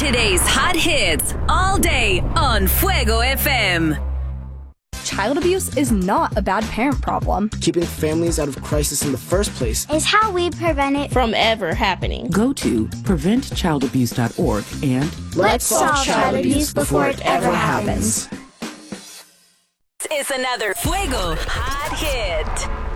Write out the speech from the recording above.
Today's hot hits all day on Fuego FM. Child abuse is not a bad parent problem. Keeping families out of crisis in the first place is how we prevent it from ever happening. Go to preventchildabuse.org and let's solve child abuse before it ever happens. This is another Fuego hot hit.